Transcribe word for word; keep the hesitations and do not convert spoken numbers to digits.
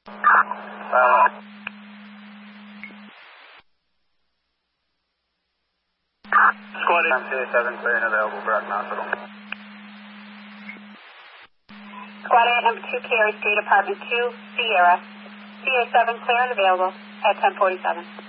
Uh, Squad eight, C A seven, clear and available for Brockton Hospital. Squad eight, number two, Cary Street, apartment two, Sierra. C A seven, clear and available at ten forty-seven.